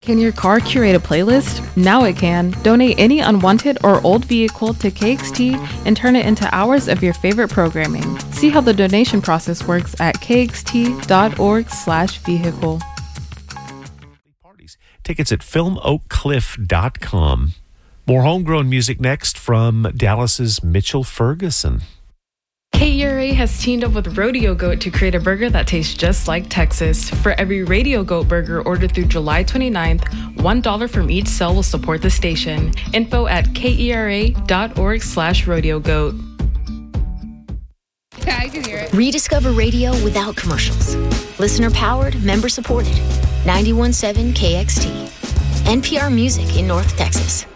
Can your car curate a playlist? Now it can. Donate any unwanted or old vehicle to KXT and turn it into hours of your favorite programming. See how the donation process works at kxt.org/vehicle. Tickets at filmoakcliff.com. More homegrown music next from Dallas's Mitchell Ferguson. KERA has teamed up with Rodeo Goat to create a burger that tastes just like Texas. For every Radio Goat burger ordered through July 29th, $1 from each sale will support the station. Info at kera.org/rodeogoat. Yeah, I can hear it. Rediscover radio without commercials. Listener-powered, member-supported. 91.7 KXT. NPR Music in North Texas.